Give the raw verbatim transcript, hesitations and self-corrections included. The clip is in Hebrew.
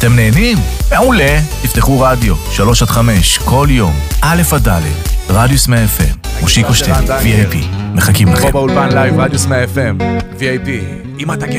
אתם נהנים? מעולה. תפתחו רדיו, שלוש עד חמש, כל יום, א' עד ד', רדיוס מאה אף אם, מושיקו שטרן, וי איי פי, מחכים לכם. פה באולפן לייב, רדיוס מאה אף אם, וי איי פי, אם אתה